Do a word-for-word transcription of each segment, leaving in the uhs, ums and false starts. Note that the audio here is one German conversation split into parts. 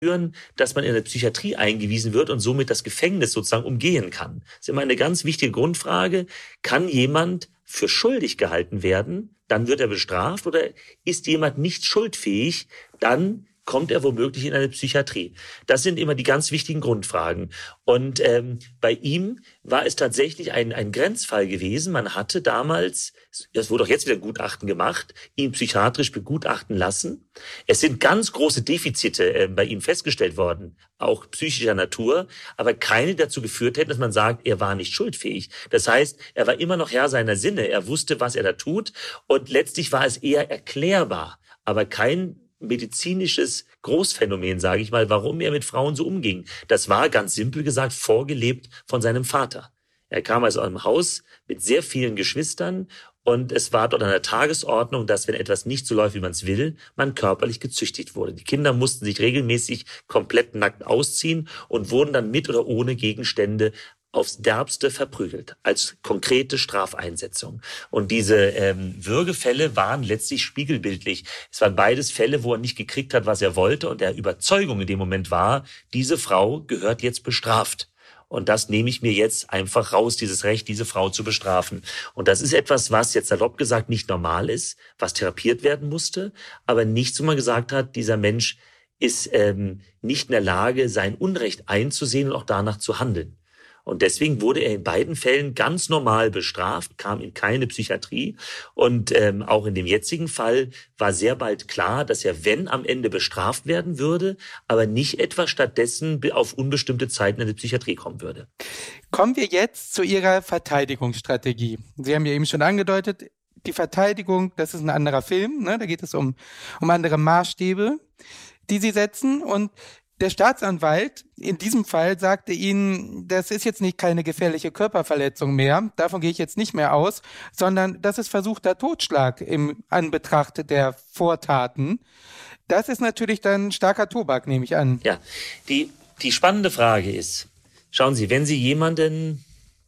führen, dass man in der Psychiatrie eingewiesen wird und somit das Gefängnis sozusagen umgehen kann. Das ist immer eine ganz wichtige Grundfrage. Kann jemand für schuldig gehalten werden, dann wird er bestraft, oder ist jemand nicht schuldfähig, dann kommt er womöglich in eine Psychiatrie. Das sind immer die ganz wichtigen Grundfragen. Und ähm, bei ihm war es tatsächlich ein, ein Grenzfall gewesen. Man hatte damals, es wurde auch jetzt wieder ein Gutachten gemacht, ihn psychiatrisch begutachten lassen. Es sind ganz große Defizite äh, bei ihm festgestellt worden, auch psychischer Natur, aber keine dazu geführt hätten, dass man sagt, er war nicht schuldfähig. Das heißt, er war immer noch Herr seiner Sinne. Er wusste, was er da tut. Und letztlich war es eher erklärbar, aber kein medizinisches Großphänomen, sage ich mal, warum er mit Frauen so umging. Das war ganz simpel gesagt vorgelebt von seinem Vater. Er kam aus einem Haus mit sehr vielen Geschwistern und es war dort an der Tagesordnung, dass, wenn etwas nicht so läuft, wie man es will, man körperlich gezüchtigt wurde. Die Kinder mussten sich regelmäßig komplett nackt ausziehen und wurden dann mit oder ohne Gegenstände aufs Derbste verprügelt, als konkrete Strafeinsetzung. Und diese ähm, Würgefälle waren letztlich spiegelbildlich. Es waren beides Fälle, wo er nicht gekriegt hat, was er wollte, und der Überzeugung in dem Moment war, diese Frau gehört jetzt bestraft. Und das nehme ich mir jetzt einfach raus, dieses Recht, diese Frau zu bestrafen. Und das ist etwas, was jetzt salopp gesagt nicht normal ist, was therapiert werden musste, aber nichts, wo man gesagt hat, dieser Mensch ist ähm, nicht in der Lage, sein Unrecht einzusehen und auch danach zu handeln. Und deswegen wurde er in beiden Fällen ganz normal bestraft, kam in keine Psychiatrie. Und ähm, auch in dem jetzigen Fall war sehr bald klar, dass er, wenn, am Ende bestraft werden würde, aber nicht etwa stattdessen auf unbestimmte Zeit in eine Psychiatrie kommen würde. Kommen wir jetzt zu Ihrer Verteidigungsstrategie. Sie haben ja eben schon angedeutet, die Verteidigung, das ist ein anderer Film, ne? Da geht es um, um andere Maßstäbe, die Sie setzen. Und der Staatsanwalt in diesem Fall sagte Ihnen, das ist jetzt nicht keine gefährliche Körperverletzung mehr, davon gehe ich jetzt nicht mehr aus, sondern das ist versuchter Totschlag im Anbetracht der Vortaten. Das ist natürlich dann starker Tobak, nehme ich an. Ja, die, die spannende Frage ist, schauen Sie, wenn Sie jemanden,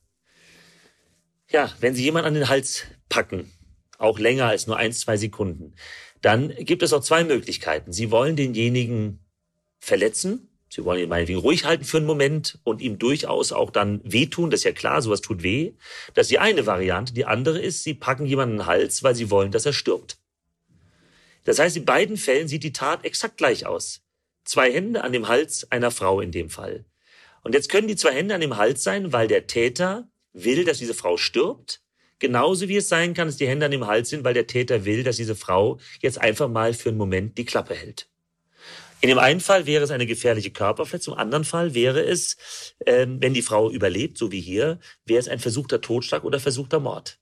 ja, wenn Sie jemanden an den Hals packen, auch länger als nur ein, zwei Sekunden, dann gibt es auch zwei Möglichkeiten. Sie wollen denjenigen verletzen. Sie wollen ihn meinetwegen ruhig halten für einen Moment und ihm durchaus auch dann wehtun. Das ist ja klar, sowas tut weh. Das ist die eine Variante. Die andere ist, Sie packen jemanden an den Hals, weil Sie wollen, dass er stirbt. Das heißt, in beiden Fällen sieht die Tat exakt gleich aus. Zwei Hände an dem Hals einer Frau in dem Fall. Und jetzt können die zwei Hände an dem Hals sein, weil der Täter will, dass diese Frau stirbt. Genauso wie es sein kann, dass die Hände an dem Hals sind, weil der Täter will, dass diese Frau jetzt einfach mal für einen Moment die Klappe hält. In dem einen Fall wäre es eine gefährliche Körperverletzung, im anderen Fall wäre es, äh, wenn die Frau überlebt, so wie hier, wäre es ein versuchter Totschlag oder versuchter Mord.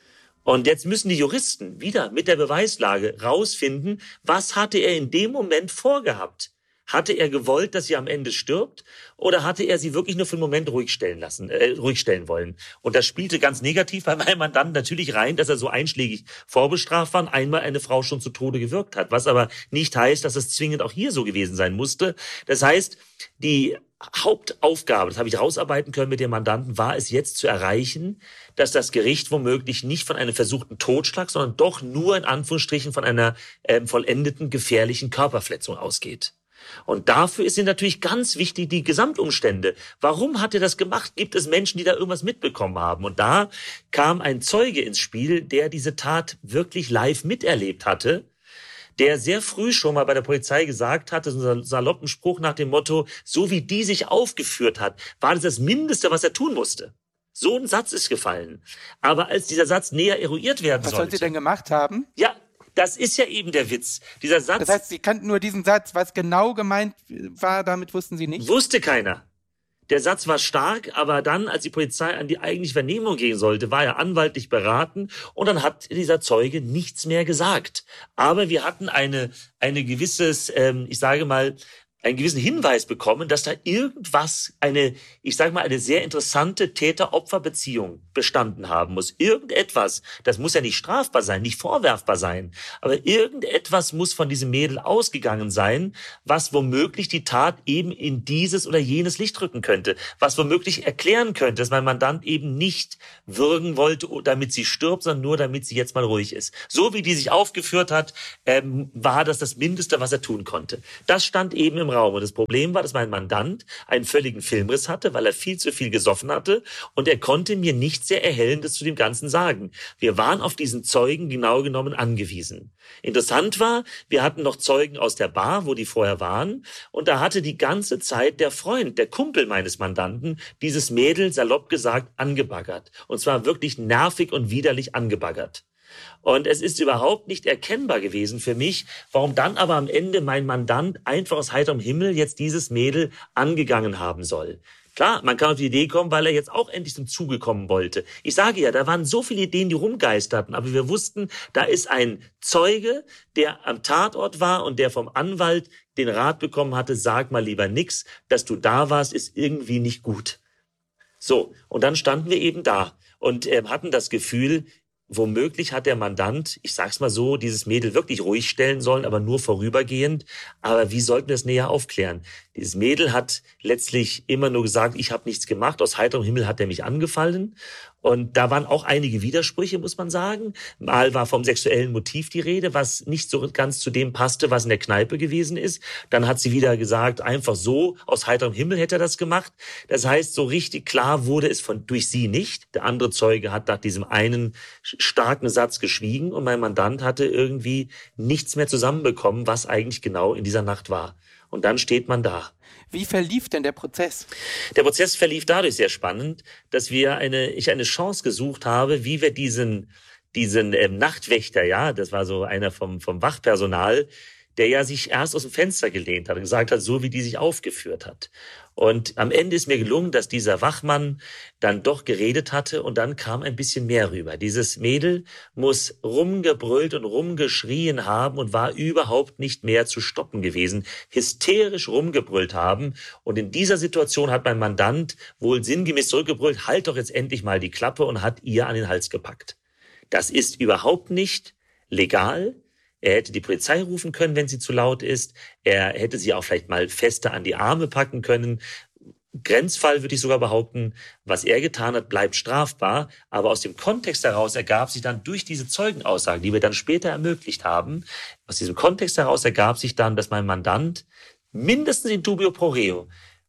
Und jetzt müssen die Juristen wieder mit der Beweislage rausfinden, was hatte er in dem Moment vorgehabt. Hatte er gewollt, dass sie am Ende stirbt, oder hatte er sie wirklich nur für einen Moment ruhig stellen lassen, äh, ruhig stellen wollen? Und das spielte ganz negativ bei meinem Mandanten natürlich rein, dass er so einschlägig vorbestraft war und einmal eine Frau schon zu Tode gewürgt hat. Was aber nicht heißt, dass es zwingend auch hier so gewesen sein musste. Das heißt, die Hauptaufgabe, das habe ich rausarbeiten können mit dem Mandanten, war es jetzt zu erreichen, dass das Gericht womöglich nicht von einem versuchten Totschlag, sondern doch nur in Anführungsstrichen von einer äh, vollendeten gefährlichen Körperverletzung ausgeht. Und dafür sind natürlich ganz wichtig die Gesamtumstände. Warum hat er das gemacht? Gibt es Menschen, die da irgendwas mitbekommen haben? Und da kam ein Zeuge ins Spiel, der diese Tat wirklich live miterlebt hatte, der sehr früh schon mal bei der Polizei gesagt hatte, so einen saloppen Spruch nach dem Motto, so wie die sich aufgeführt hat, war das das Mindeste, was er tun musste. So ein Satz ist gefallen. Aber als dieser Satz näher eruiert werden was sollte... Was soll sie denn gemacht haben? Ja, das ist ja eben der Witz. Dieser Satz. Das heißt, Sie kannten nur diesen Satz. Was genau gemeint war, damit wussten Sie nicht? Wusste keiner. Der Satz war stark, aber dann, als die Polizei an die eigentliche Vernehmung gehen sollte, war er anwaltlich beraten und dann hat dieser Zeuge nichts mehr gesagt. Aber wir hatten eine, eine gewisses, ähm, ich sage mal, einen gewissen Hinweis bekommen, dass da irgendwas, eine, ich sage mal, eine sehr interessante Täter-Opfer-Beziehung bestanden haben muss. Irgendetwas, das muss ja nicht strafbar sein, nicht vorwerfbar sein, aber irgendetwas muss von diesem Mädel ausgegangen sein, was womöglich die Tat eben in dieses oder jenes Licht rücken könnte, was womöglich erklären könnte, dass mein Mandant eben nicht würgen wollte, damit sie stirbt, sondern nur, damit sie jetzt mal ruhig ist. So wie die sich aufgeführt hat, ähm, war das das Mindeste, was er tun konnte. Das stand eben im im Raum. Und das Problem war, dass mein Mandant einen völligen Filmriss hatte, weil er viel zu viel gesoffen hatte. Und er konnte mir nichts sehr Erhellendes zu dem Ganzen sagen. Wir waren auf diesen Zeugen genau genommen angewiesen. Interessant war, wir hatten noch Zeugen aus der Bar, wo die vorher waren. Und da hatte die ganze Zeit der Freund, der Kumpel meines Mandanten, dieses Mädel, salopp gesagt, angebaggert. Und zwar wirklich nervig und widerlich angebaggert. Und es ist überhaupt nicht erkennbar gewesen für mich, warum dann aber am Ende mein Mandant einfach aus heiterem Himmel jetzt dieses Mädel angegangen haben soll. Klar, man kann auf die Idee kommen, weil er jetzt auch endlich zum Zuge kommen wollte. Ich sage ja, da waren so viele Ideen, die rumgeisterten, aber wir wussten, da ist ein Zeuge, der am Tatort war und der vom Anwalt den Rat bekommen hatte, sag mal lieber nix, dass du da warst, ist irgendwie nicht gut. So, und dann standen wir eben da und äh, hatten das Gefühl, womöglich hat der Mandant, ich sag's mal so, dieses Mädel wirklich ruhig stellen sollen, aber nur vorübergehend. Aber wie sollten wir es näher aufklären? Dieses Mädel hat letztlich immer nur gesagt, ich habe nichts gemacht, aus heiterem Himmel hat er mich angefallen. Und da waren auch einige Widersprüche, muss man sagen. Mal war vom sexuellen Motiv die Rede, was nicht so ganz zu dem passte, was in der Kneipe gewesen ist. Dann hat sie wieder gesagt, einfach so, aus heiterem Himmel hätte er das gemacht. Das heißt, so richtig klar wurde es von durch sie nicht. Der andere Zeuge hat nach diesem einen starken Satz geschwiegen und mein Mandant hatte irgendwie nichts mehr zusammenbekommen, was eigentlich genau in dieser Nacht war. Und dann steht man da. Wie verlief denn der Prozess? Der Prozess verlief dadurch sehr spannend, dass wir eine, ich eine Chance gesucht habe, wie wir diesen, diesen ähm, Nachtwächter, ja, das war so einer vom, vom Wachpersonal, der ja sich erst aus dem Fenster gelehnt hat und gesagt hat, so wie die sich aufgeführt hat. Und am Ende ist mir gelungen, dass dieser Wachmann dann doch geredet hatte und dann kam ein bisschen mehr rüber. Dieses Mädel muss rumgebrüllt und rumgeschrien haben und war überhaupt nicht mehr zu stoppen gewesen, hysterisch rumgebrüllt haben. Und in dieser Situation hat mein Mandant wohl sinngemäß zurückgebrüllt, halt doch jetzt endlich mal die Klappe und hat ihr an den Hals gepackt. Das ist überhaupt nicht legal. Er hätte die Polizei rufen können, wenn sie zu laut ist. Er hätte sie auch vielleicht mal fester an die Arme packen können. Grenzfall würde ich sogar behaupten, was er getan hat, bleibt strafbar. Aber aus dem Kontext heraus ergab sich dann durch diese Zeugenaussagen, die wir dann später ermöglicht haben, aus diesem Kontext heraus ergab sich dann, dass mein Mandant mindestens in dubio pro reo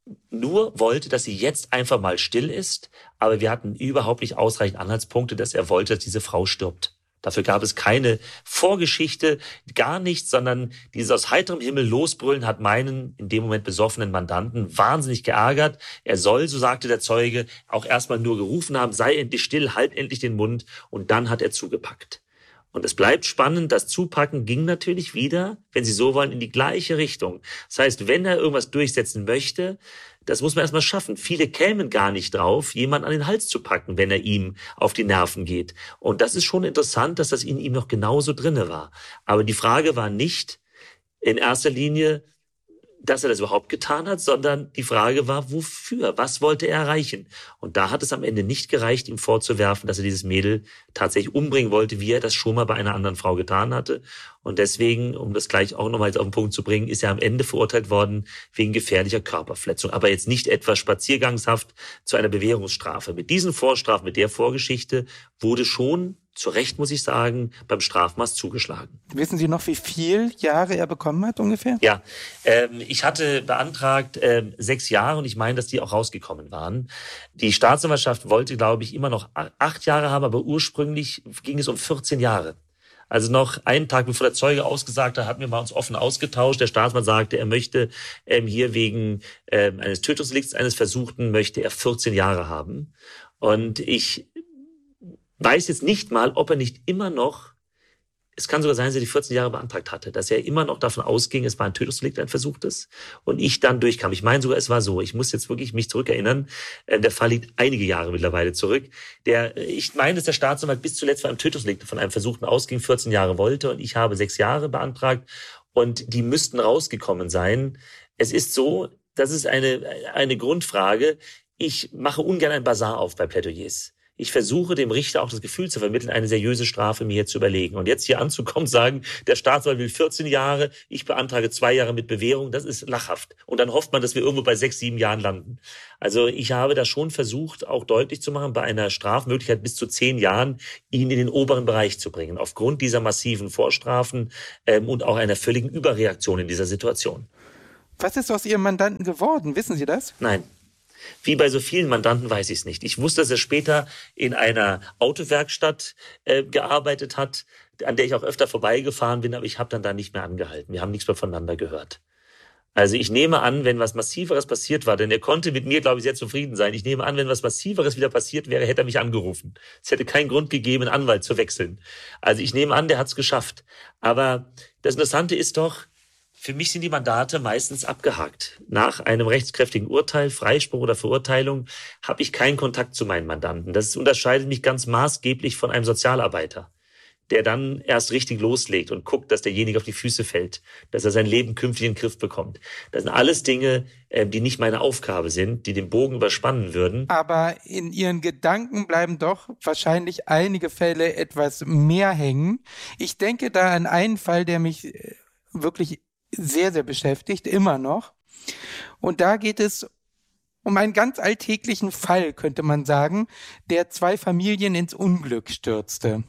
nur wollte, dass sie jetzt einfach mal still ist. Aber wir hatten überhaupt nicht ausreichend Anhaltspunkte, dass er wollte, dass diese Frau stirbt. Dafür gab es keine Vorgeschichte, gar nichts, sondern dieses aus heiterem Himmel losbrüllen hat meinen in dem Moment besoffenen Mandanten wahnsinnig geärgert. Er soll, so sagte der Zeuge, auch erstmal nur gerufen haben, sei endlich still, halt endlich den Mund, und dann hat er zugepackt. Und es bleibt spannend, das Zupacken ging natürlich wieder, wenn Sie so wollen, in die gleiche Richtung. Das heißt, wenn er irgendwas durchsetzen möchte, das muss man erstmal schaffen. Viele kämen gar nicht drauf, jemanden an den Hals zu packen, wenn er ihm auf die Nerven geht. Und das ist schon interessant, dass das in ihm noch genauso drinne war. Aber die Frage war nicht in erster Linie, dass er das überhaupt getan hat, sondern die Frage war, wofür? Was wollte er erreichen? Und da hat es am Ende nicht gereicht, ihm vorzuwerfen, dass er dieses Mädel tatsächlich umbringen wollte, wie er das schon mal bei einer anderen Frau getan hatte. Und deswegen, um das gleich auch nochmal auf den Punkt zu bringen, ist er am Ende verurteilt worden wegen gefährlicher Körperverletzung. Aber jetzt nicht etwa spaziergangshaft zu einer Bewährungsstrafe. Mit diesen Vorstrafen, mit der Vorgeschichte wurde schon, zu Recht muss ich sagen, beim Strafmaß zugeschlagen. Wissen Sie noch, wie viel Jahre er bekommen hat ungefähr? Ja, ähm, ich hatte beantragt ähm, sechs Jahre und ich meine, dass die auch rausgekommen waren. Die Staatsanwaltschaft wollte, glaube ich, immer noch acht Jahre haben, aber ursprünglich ging es um vierzehn Jahre. Also noch einen Tag bevor der Zeuge ausgesagt hat, hatten wir mal uns offen ausgetauscht. Der Staatsanwalt sagte, er möchte ähm, hier wegen ähm, eines Tötungsdelikts, eines Versuchten, möchte er vierzehn Jahre haben. Und ich weiß jetzt nicht mal, ob er nicht immer noch, es kann sogar sein, dass er die vierzehn Jahre beantragt hatte, dass er immer noch davon ausging, es war ein Tötungsdelikt, ein versuchtes, und ich dann durchkam. Ich meine sogar, es war so. Ich muss jetzt wirklich mich zurückerinnern. Der Fall liegt einige Jahre mittlerweile zurück. Der, ich meine, dass der Staatsanwalt bis zuletzt von einem Tötungsdelikt, von einem Versuchten ausging, vierzehn Jahre wollte, und ich habe sechs Jahre beantragt und die müssten rausgekommen sein. Es ist so, das ist eine, eine Grundfrage. Ich mache ungern ein Basar auf bei Plädoyers. Ich versuche dem Richter auch das Gefühl zu vermitteln, eine seriöse Strafe mir hier zu überlegen. Und jetzt hier anzukommen, sagen, der Staatsanwalt will vierzehn Jahre, ich beantrage zwei Jahre mit Bewährung, das ist lachhaft. Und dann hofft man, dass wir irgendwo bei sechs, sieben Jahren landen. Also ich habe da schon versucht, auch deutlich zu machen, bei einer Strafmöglichkeit bis zu zehn Jahren ihn in den oberen Bereich zu bringen, aufgrund dieser massiven Vorstrafen ähm, und auch einer völligen Überreaktion in dieser Situation. Was ist aus Ihrem Mandanten geworden? Wissen Sie das? Nein. Wie bei so vielen Mandanten weiß ich es nicht. Ich wusste, dass er später in einer Autowerkstatt äh, gearbeitet hat, an der ich auch öfter vorbeigefahren bin, aber ich habe dann da nicht mehr angehalten. Wir haben nichts mehr voneinander gehört. Also ich nehme an, wenn was Massiveres passiert war, denn er konnte mit mir, glaube ich, sehr zufrieden sein. Ich nehme an, wenn was Massiveres wieder passiert wäre, hätte er mich angerufen. Es hätte keinen Grund gegeben, einen Anwalt zu wechseln. Also ich nehme an, der hat es geschafft. Aber das Interessante ist doch, für mich sind die Mandate meistens abgehakt. Nach einem rechtskräftigen Urteil, Freispruch oder Verurteilung, habe ich keinen Kontakt zu meinen Mandanten. Das unterscheidet mich ganz maßgeblich von einem Sozialarbeiter, der dann erst richtig loslegt und guckt, dass derjenige auf die Füße fällt, dass er sein Leben künftig in den Griff bekommt. Das sind alles Dinge, die nicht meine Aufgabe sind, die den Bogen überspannen würden. Aber in Ihren Gedanken bleiben doch wahrscheinlich einige Fälle etwas mehr hängen. Ich denke da an einen Fall, der mich wirklich sehr, sehr beschäftigt, immer noch. Und da geht es um einen ganz alltäglichen Fall, könnte man sagen, der zwei Familien ins Unglück stürzte.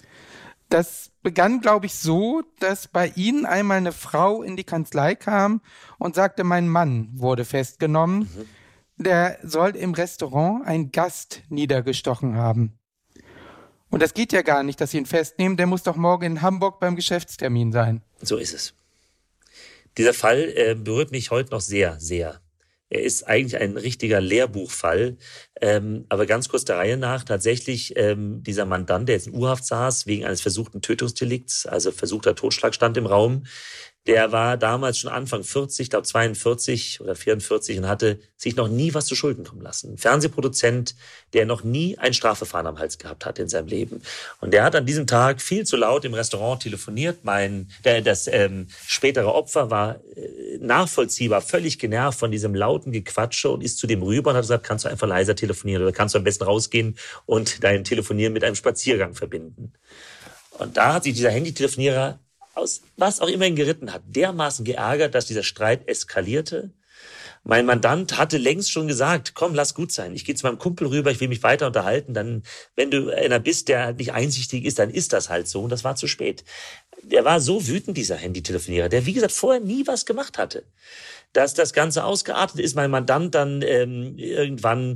Das begann, glaube ich, so, dass bei Ihnen einmal eine Frau in die Kanzlei kam und sagte, mein Mann wurde festgenommen. Mhm. Der soll im Restaurant einen Gast niedergestochen haben. Und das geht ja gar nicht, dass Sie ihn festnehmen. Der muss doch morgen in Hamburg beim Geschäftstermin sein. So ist es. Dieser Fall äh, berührt mich heute noch sehr, sehr. Er ist eigentlich ein richtiger Lehrbuchfall, ähm, aber ganz kurz der Reihe nach, tatsächlich ähm, dieser Mandant, der jetzt in U-Haft saß, wegen eines versuchten Tötungsdelikts, also versuchter Totschlag stand im Raum, der war damals schon Anfang vierzig, ich glaube zweiundvierzig oder vierundvierzig und hatte sich noch nie was zu Schulden kommen lassen. Ein Fernsehproduzent, der noch nie ein Strafverfahren am Hals gehabt hat in seinem Leben. Und der hat an diesem Tag viel zu laut im Restaurant telefoniert. Mein, der, das ähm, spätere Opfer war äh, nachvollziehbar, völlig genervt von diesem lauten Gequatsche und ist zu dem rüber und hat gesagt, kannst du einfach leiser telefonieren oder kannst du am besten rausgehen und dein Telefonieren mit einem Spaziergang verbinden. Und da hat sich dieser Handytelefonierer aus was auch immer ihn geritten hat, dermaßen geärgert, dass dieser Streit eskalierte. Mein Mandant hatte längst schon gesagt, komm, lass gut sein. Ich gehe zu meinem Kumpel rüber, ich will mich weiter unterhalten. Dann, wenn du einer bist, der nicht einsichtig ist, dann ist das halt so. Und das war zu spät. Der war so wütend, dieser Handytelefonierer, der, wie gesagt, vorher nie was gemacht hatte. Dass das Ganze ausgeartet ist, mein Mandant dann ähm, irgendwann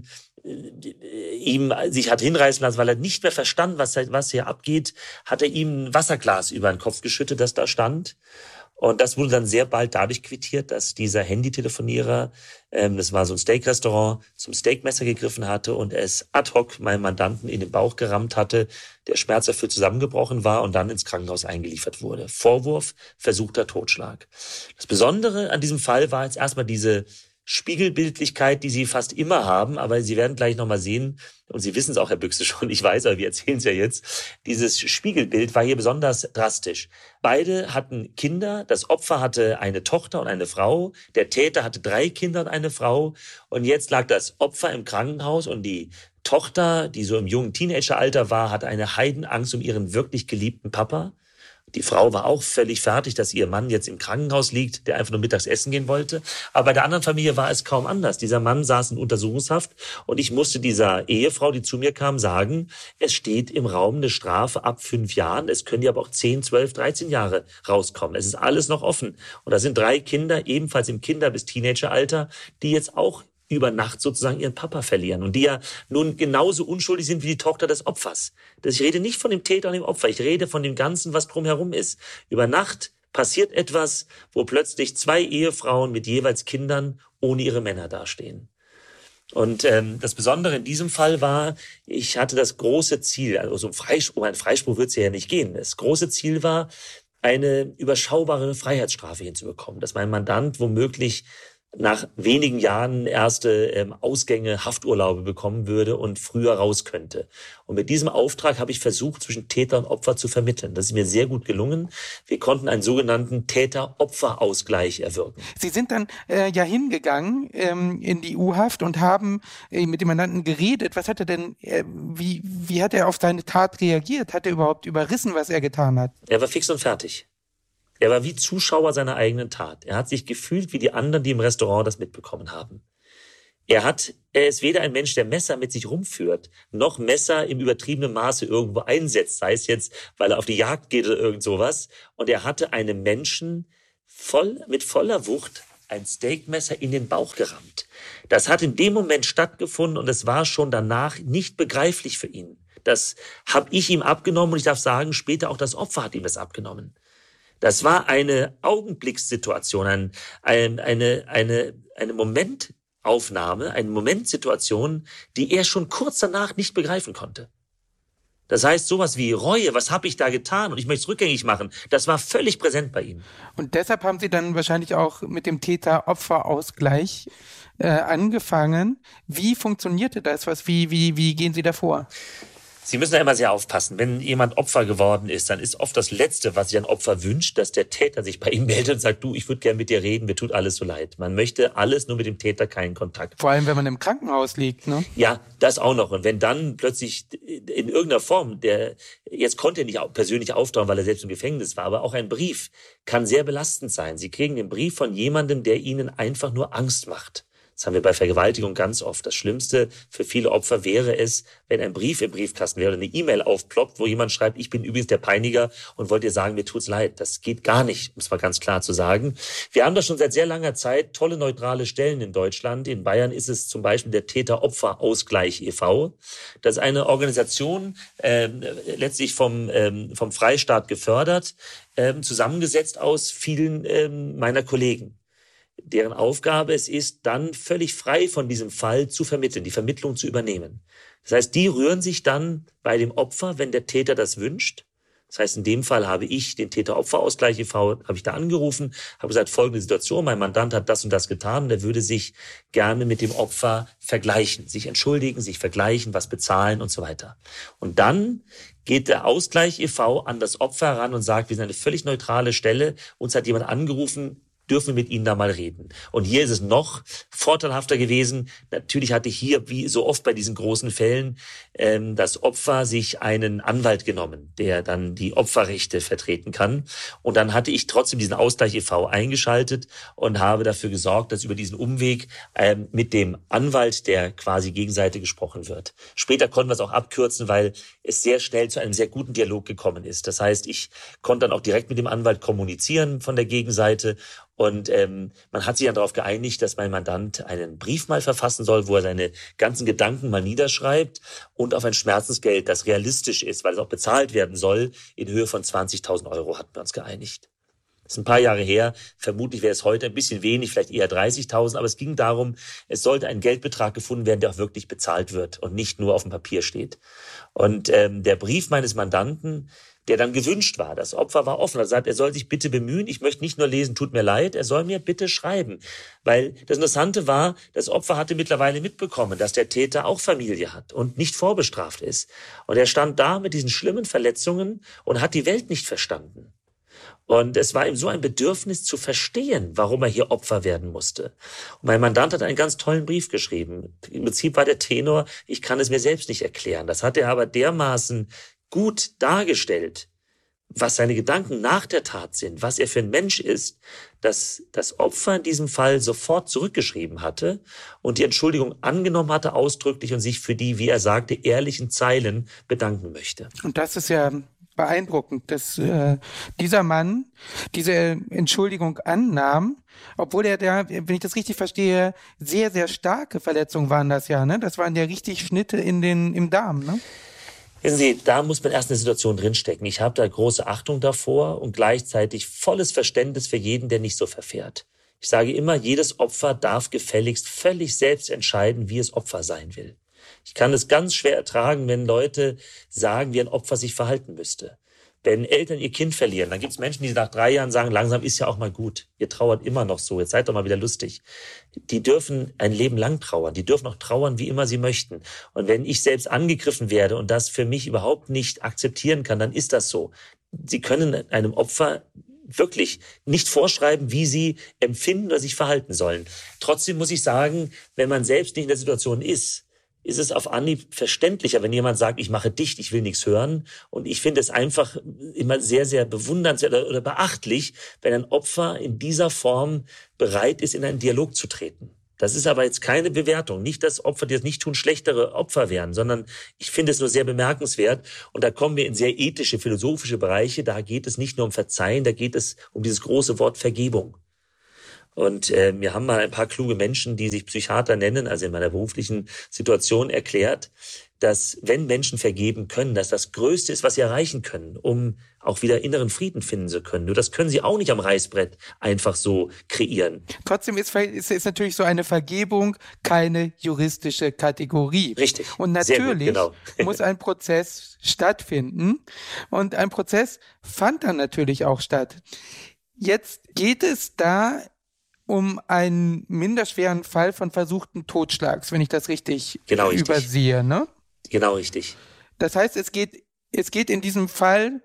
ihm sich hat hinreißen lassen, weil er nicht mehr verstand, was, was hier abgeht, hat er ihm ein Wasserglas über den Kopf geschüttet, das da stand. Und das wurde dann sehr bald dadurch quittiert, dass dieser Handytelefonierer, ähm, das war so ein Steakrestaurant, zum Steakmesser gegriffen hatte und es ad hoc meinem Mandanten in den Bauch gerammt hatte, der schmerzerfüllt zusammengebrochen war und dann ins Krankenhaus eingeliefert wurde. Vorwurf, versuchter Totschlag. Das Besondere an diesem Fall war jetzt erstmal diese Spiegelbildlichkeit, die Sie fast immer haben, aber Sie werden gleich nochmal sehen, und Sie wissen es auch, Herr Büchse, schon, ich weiß, aber wir erzählen es ja jetzt, dieses Spiegelbild war hier besonders drastisch. Beide hatten Kinder, das Opfer hatte eine Tochter und eine Frau, der Täter hatte drei Kinder und eine Frau, und jetzt lag das Opfer im Krankenhaus und die Tochter, die so im jungen Teenageralter war, hatte eine Heidenangst um ihren wirklich geliebten Papa. Die Frau war auch völlig fertig, dass ihr Mann jetzt im Krankenhaus liegt, der einfach nur mittags essen gehen wollte. Aber bei der anderen Familie war es kaum anders. Dieser Mann saß in Untersuchungshaft und ich musste dieser Ehefrau, die zu mir kam, sagen, es steht im Raum eine Strafe ab fünf Jahren. Es können ja aber auch zehn, zwölf, dreizehn Jahre rauskommen. Es ist alles noch offen. Und da sind drei Kinder, ebenfalls im Kinder- bis Teenageralter, die jetzt auch über Nacht sozusagen ihren Papa verlieren und die ja nun genauso unschuldig sind wie die Tochter des Opfers. Das, ich rede nicht von dem Täter und dem Opfer, ich rede von dem Ganzen, was drumherum ist. Über Nacht passiert etwas, wo plötzlich zwei Ehefrauen mit jeweils Kindern ohne ihre Männer dastehen. Und ähm, das Besondere in diesem Fall war, ich hatte das große Ziel, also um, Freispruch, um einen Freispruch wird es ja nicht gehen. Das große Ziel war, eine überschaubare Freiheitsstrafe hinzubekommen, dass mein Mandant womöglich nach wenigen Jahren erste ähm, Ausgänge, Hafturlaube bekommen würde und früher raus könnte. Und mit diesem Auftrag habe ich versucht, zwischen Täter und Opfer zu vermitteln. Das ist mir sehr gut gelungen. Wir konnten einen sogenannten Täter-Opfer-Ausgleich erwirken. Sie sind dann äh, ja hingegangen ähm, in die U-Haft und haben äh, mit dem Mandanten geredet. Was hat er denn, äh, wie, wie hat er auf seine Tat reagiert? Hat er überhaupt überrissen, was er getan hat? Er war fix und fertig. Er war wie Zuschauer seiner eigenen Tat. Er hat sich gefühlt wie die anderen, die im Restaurant das mitbekommen haben. Er hat, er ist weder ein Mensch, der Messer mit sich rumführt, noch Messer im übertriebenen Maße irgendwo einsetzt, sei es jetzt, weil er auf die Jagd geht oder irgend sowas. Und er hatte einen Menschen voll, mit voller Wucht ein Steakmesser in den Bauch gerammt. Das hat in dem Moment stattgefunden und es war schon danach nicht begreiflich für ihn. Das habe ich ihm abgenommen und ich darf sagen, später auch das Opfer hat ihm das abgenommen. Das war eine Augenblickssituation, ein, ein, eine, eine, eine Momentaufnahme, eine Momentsituation, die er schon kurz danach nicht begreifen konnte. Das heißt, sowas wie Reue, was habe ich da getan und ich möchte es rückgängig machen, das war völlig präsent bei ihm. Und deshalb haben Sie dann wahrscheinlich auch mit dem Täter-Opfer-Ausgleich äh, angefangen. Wie funktionierte das? Was, wie, wie, wie gehen Sie da vor? Sie müssen da immer sehr aufpassen. Wenn jemand Opfer geworden ist, dann ist oft das Letzte, was sich ein Opfer wünscht, dass der Täter sich bei ihm meldet und sagt, du, ich würde gerne mit dir reden, mir tut alles so leid. Man möchte alles, nur mit dem Täter keinen Kontakt. Vor allem, wenn man im Krankenhaus liegt, ne? Ja, das auch noch. Und wenn dann plötzlich in irgendeiner Form, der jetzt konnte er nicht persönlich auftauchen, weil er selbst im Gefängnis war, aber auch ein Brief kann sehr belastend sein. Sie kriegen den Brief von jemandem, der Ihnen einfach nur Angst macht. Das haben wir bei Vergewaltigung ganz oft. Das Schlimmste für viele Opfer wäre es, wenn ein Brief im Briefkasten wäre oder eine E-Mail aufploppt, wo jemand schreibt, ich bin übrigens der Peiniger und wollte dir sagen, mir tut's leid. Das geht gar nicht, um es mal ganz klar zu sagen. Wir haben da schon seit sehr langer Zeit tolle neutrale Stellen in Deutschland. In Bayern ist es zum Beispiel der Täter-Opfer-Ausgleich e V Das ist eine Organisation, äh, letztlich vom, ähm, vom Freistaat gefördert, äh, zusammengesetzt aus vielen äh, meiner Kollegen, deren Aufgabe es ist, dann völlig frei von diesem Fall zu vermitteln, die Vermittlung zu übernehmen. Das heißt, die rühren sich dann bei dem Opfer, wenn der Täter das wünscht. Das heißt, in dem Fall habe ich den Täter-Opfer-Ausgleich e V, habe ich da angerufen, habe gesagt, folgende Situation, mein Mandant hat das und das getan und er würde sich gerne mit dem Opfer vergleichen, sich entschuldigen, sich vergleichen, was bezahlen und so weiter. Und dann geht der Ausgleich e V an das Opfer heran und sagt, wir sind eine völlig neutrale Stelle, uns hat jemand angerufen, dürfen wir mit Ihnen da mal reden. Und hier ist es noch vorteilhafter gewesen. Natürlich hatte hier, wie so oft bei diesen großen Fällen, ähm, das Opfer sich einen Anwalt genommen, der dann die Opferrechte vertreten kann. Und dann hatte ich trotzdem diesen Ausgleich e V eingeschaltet und habe dafür gesorgt, dass über diesen Umweg ähm, mit dem Anwalt der quasi Gegenseite gesprochen wird. Später konnten wir es auch abkürzen, weil es sehr schnell zu einem sehr guten Dialog gekommen ist. Das heißt, ich konnte dann auch direkt mit dem Anwalt kommunizieren von der Gegenseite. Und ähm, man hat sich dann darauf geeinigt, dass mein Mandant einen Brief mal verfassen soll, wo er seine ganzen Gedanken mal niederschreibt und auf ein Schmerzensgeld, das realistisch ist, weil es auch bezahlt werden soll, in Höhe von zwanzigtausend Euro hatten wir uns geeinigt. Das ist ein paar Jahre her. Vermutlich wäre es heute ein bisschen wenig, vielleicht eher dreißigtausend. Aber es ging darum, es sollte ein Geldbetrag gefunden werden, der auch wirklich bezahlt wird und nicht nur auf dem Papier steht. Und ähm, der Brief meines Mandanten, der dann gewünscht war. Das Opfer war offen. Er sagt, er soll sich bitte bemühen. Ich möchte nicht nur lesen, tut mir leid. Er soll mir bitte schreiben. Weil das Interessante war, das Opfer hatte mittlerweile mitbekommen, dass der Täter auch Familie hat und nicht vorbestraft ist. Und er stand da mit diesen schlimmen Verletzungen und hat die Welt nicht verstanden. Und es war ihm so ein Bedürfnis zu verstehen, warum er hier Opfer werden musste. Und mein Mandant hat einen ganz tollen Brief geschrieben. Im Prinzip war der Tenor, ich kann es mir selbst nicht erklären. Das hat er aber dermaßen gut dargestellt, was seine Gedanken nach der Tat sind, was er für ein Mensch ist, dass das Opfer in diesem Fall sofort zurückgeschrieben hatte und die Entschuldigung angenommen hatte ausdrücklich und sich für die, wie er sagte, ehrlichen Zeilen bedanken möchte. Und das ist ja beeindruckend, dass äh, dieser Mann diese Entschuldigung annahm, obwohl er da, wenn ich das richtig verstehe, sehr, sehr starke Verletzungen waren das ja, ne? Das waren ja richtig Schnitte in den, im Darm, ne? Wissen Sie, da muss man erst in der Situation drinstecken. Ich habe da große Achtung davor und gleichzeitig volles Verständnis für jeden, der nicht so verfährt. Ich sage immer, jedes Opfer darf gefälligst völlig selbst entscheiden, wie es Opfer sein will. Ich kann es ganz schwer ertragen, wenn Leute sagen, wie ein Opfer sich verhalten müsste. Wenn Eltern ihr Kind verlieren, dann gibt es Menschen, die nach drei Jahren sagen, langsam ist ja auch mal gut. Ihr trauert immer noch so, jetzt seid doch mal wieder lustig. Die dürfen ein Leben lang trauern. Die dürfen auch trauern, wie immer sie möchten. Und wenn ich selbst angegriffen werde und das für mich überhaupt nicht akzeptieren kann, dann ist das so. Sie können einem Opfer wirklich nicht vorschreiben, wie sie empfinden oder sich verhalten sollen. Trotzdem muss ich sagen, wenn man selbst nicht in der Situation ist, ist es auf Anhieb verständlicher, wenn jemand sagt, ich mache dicht, ich will nichts hören. Und ich finde es einfach immer sehr, sehr bewundernswert oder beachtlich, wenn ein Opfer in dieser Form bereit ist, in einen Dialog zu treten. Das ist aber jetzt keine Bewertung. Nicht, dass Opfer, die das nicht tun, schlechtere Opfer wären, sondern ich finde es nur sehr bemerkenswert. Und da kommen wir in sehr ethische, philosophische Bereiche. Da geht es nicht nur um Verzeihen, da geht es um dieses große Wort Vergebung. Und äh, mir haben mal ein paar kluge Menschen, die sich Psychiater nennen, also in meiner beruflichen Situation erklärt, dass wenn Menschen vergeben können, dass das Größte ist, was sie erreichen können, um auch wieder inneren Frieden finden zu können. Nur das können sie auch nicht am Reißbrett einfach so kreieren. Trotzdem ist, ist, ist natürlich so eine Vergebung keine juristische Kategorie. Richtig. Und natürlich gut, genau. muss ein Prozess stattfinden. Und ein Prozess fand dann natürlich auch statt. Jetzt geht es da um einen minderschweren Fall von versuchten Totschlags, wenn ich das richtig, genau richtig. übersehe, ne? Genau richtig. Das heißt, es geht, es geht in diesem Fall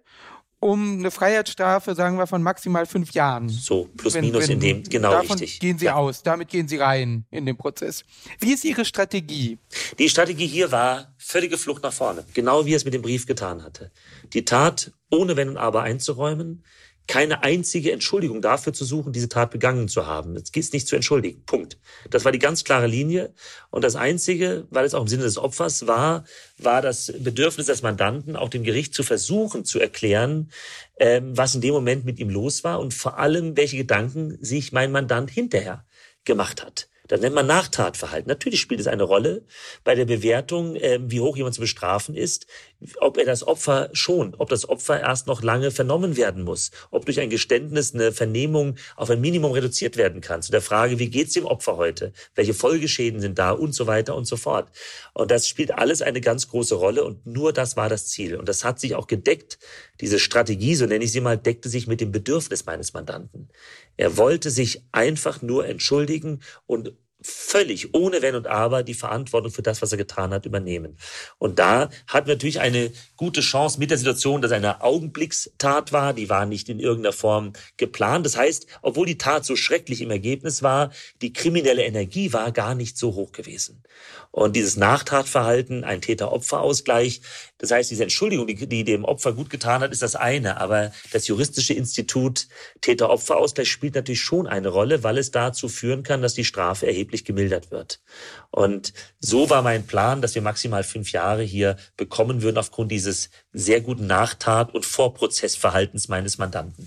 um eine Freiheitsstrafe, sagen wir, von maximal fünf Jahren. So, plus wenn, minus wenn, in dem, genau davon richtig. Gehen Sie ja. aus, damit gehen Sie rein in den Prozess. Wie ist Ihre Strategie? Die Strategie hier war völlige Flucht nach vorne, genau wie er es mit dem Brief getan hatte. Die Tat ohne Wenn und Aber einzuräumen, keine einzige Entschuldigung dafür zu suchen, diese Tat begangen zu haben. Es geht nicht zu entschuldigen. Punkt. Das war die ganz klare Linie. Und das Einzige, weil es auch im Sinne des Opfers war, war das Bedürfnis des Mandanten, auch dem Gericht zu versuchen zu erklären, ähm, was in dem Moment mit ihm los war und vor allem, welche Gedanken sich mein Mandant hinterher gemacht hat. Das nennt man Nachtatverhalten. Natürlich spielt es eine Rolle bei der Bewertung, äh, wie hoch jemand zu bestrafen ist, ob er das Opfer schont, ob das Opfer erst noch lange vernommen werden muss, ob durch ein Geständnis eine Vernehmung auf ein Minimum reduziert werden kann. Zu der Frage, wie geht's dem Opfer heute, welche Folgeschäden sind da und so weiter und so fort. Und das spielt alles eine ganz große Rolle und nur das war das Ziel. Und das hat sich auch gedeckt, diese Strategie, so nenne ich sie mal, deckte sich mit dem Bedürfnis meines Mandanten. Er wollte sich einfach nur entschuldigen und völlig ohne Wenn und Aber die Verantwortung für das, was er getan hat, übernehmen. Und da hatten wir natürlich eine gute Chance mit der Situation, dass eine Augenblickstat war, die war nicht in irgendeiner Form geplant. Das heißt, obwohl die Tat so schrecklich im Ergebnis war, die kriminelle Energie war gar nicht so hoch gewesen. Und dieses Nachtatverhalten, ein Täter-Opfer-Ausgleich, das heißt, diese Entschuldigung, die, die dem Opfer gut getan hat, ist das eine. Aber das juristische Institut Täter-Opfer-Ausgleich spielt natürlich schon eine Rolle, weil es dazu führen kann, dass die Strafe erheblich gemildert wird. Und so war mein Plan, dass wir maximal fünf Jahre hier bekommen würden aufgrund dieses sehr guten Nachtat- und Vorprozessverhaltens meines Mandanten.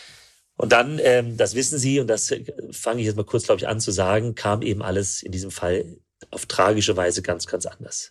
Und dann, ähm, das wissen Sie, und das fange ich jetzt mal kurz, glaube ich, an zu sagen, kam eben alles in diesem Fall auf tragische Weise ganz, ganz anders.